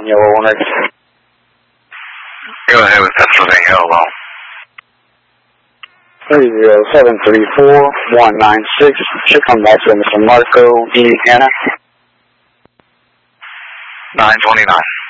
Yellow 1X. Go ahead with Pennsylvania Yellow. 30734-196. Should come back to Mr. Marco, Indiana. 929.